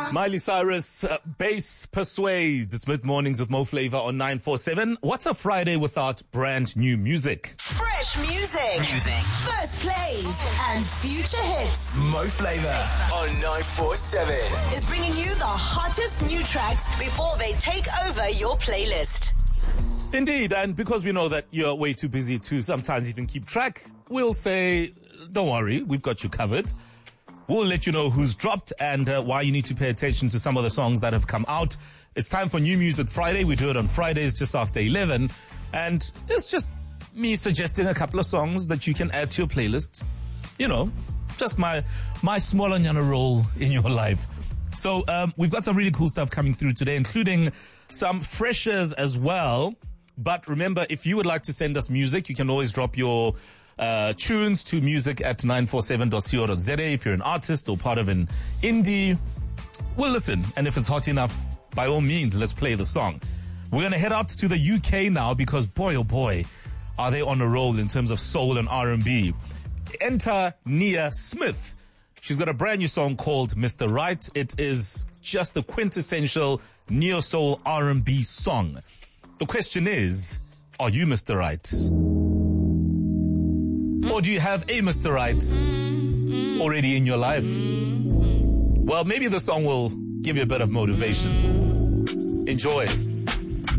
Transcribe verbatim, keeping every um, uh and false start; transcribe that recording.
Miley Cyrus, uh, Bass Persuades. It's Mid Mornings with Mo Flava on nine four seven. What's a Friday without brand new music? Fresh music. Music. First plays and future hits. Mo Flava on nine four seven. Is bringing you the hottest new tracks before they take over your playlist. Indeed, and because we know that you're way too busy to sometimes even keep track, we'll say, don't worry, we've got you covered. We'll let you know who's dropped and uh, why you need to pay attention to some of the songs that have come out. It's time for New Music Friday. We do it on Fridays just after eleven. And it's just me suggesting a couple of songs that you can add to your playlist. You know, just my my small onion role in your life. So um, we've got some really cool stuff coming through today, including some freshers as well. But remember, if you would like to send us music, you can always drop your Uh, tunes to music at nine four seven dot co dot za. If you're an artist or part of an indie, we'll listen. And if it's hot enough, by all means, let's play the song. We're going to head out to the U K now because boy, oh boy, are they on a roll in terms of soul and R and B. Enter Nia Smith. She's got a brand new song called Mister Right. It is just the quintessential neo-soul R and B song. The question is, are you Mister Right? Or do you have a Mister Right already in your life? Well, maybe the song will give you a bit of motivation. Enjoy.